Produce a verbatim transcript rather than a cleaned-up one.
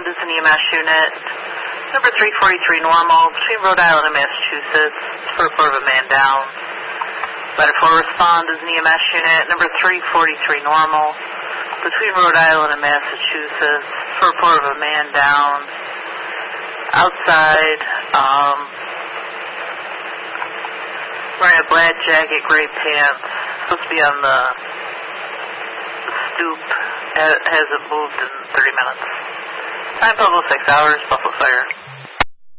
respond is an E M S unit. Number three forty-three normal between Rhode Island and Massachusetts for a report of a man down. Ladder four respond is an E M S unit. Number three forty-three normal between Rhode Island and Massachusetts for a report of a man down. Outside, um, wearing a black jacket, gray pants, supposed to be on the stoop, hasn't moved in thirty minutes. Time total six hours, Buffalo Fire.